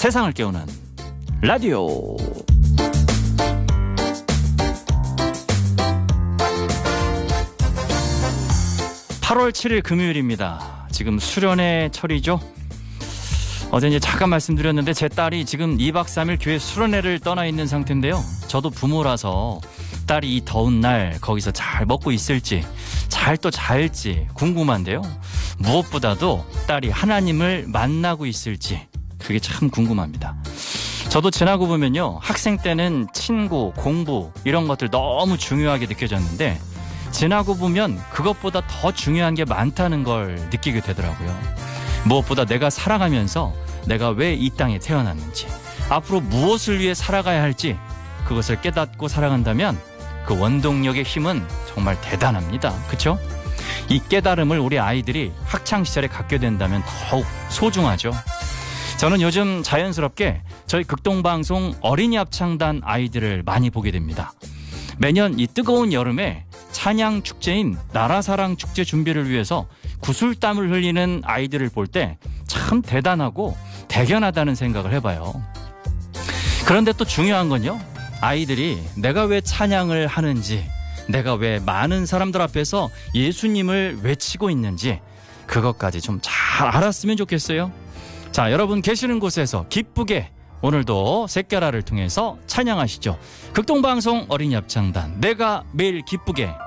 세상을 깨우는 라디오. 8월 7일 금요일입니다. 지금 수련회 철이죠. 어제 이제 잠깐 말씀드렸는데 제 딸이 지금 2박 3일 교회 수련회를 떠나 있는 상태인데요. 저도 부모라서 딸이 이 더운 날 거기서 잘 먹고 있을지 잘 또 잘지 궁금한데요. 무엇보다도 딸이 하나님을 만나고 있을지 그게 참 궁금합니다. 저도 지나고 보면요. 학생 때는 친구, 공부 이런 것들 너무 중요하게 느껴졌는데 지나고 보면 그것보다 더 중요한 게 많다는 걸 느끼게 되더라고요. 무엇보다 내가 살아가면서 내가 왜 이 땅에 태어났는지 앞으로 무엇을 위해 살아가야 할지 그것을 깨닫고 살아간다면 그 원동력의 힘은 정말 대단합니다. 그렇죠? 이 깨달음을 우리 아이들이 학창시절에 갖게 된다면 더욱 소중하죠. 저는 요즘 자연스럽게 저희 극동방송 어린이 합창단 아이들을 많이 보게 됩니다. 매년 이 뜨거운 여름에 찬양 축제인 나라사랑 축제 준비를 위해서 구슬땀을 흘리는 아이들을 볼 때 참 대단하고 대견하다는 생각을 해봐요. 그런데 또 중요한 건요. 아이들이 내가 왜 찬양을 하는지, 내가 왜 많은 사람들 앞에서 예수님을 외치고 있는지 그것까지 좀 잘 알았으면 좋겠어요. 자, 여러분 계시는 곳에서 기쁘게 오늘도 샛결아를 통해서 찬양하시죠. 극동방송 어린이 합창단 내가 매일 기쁘게.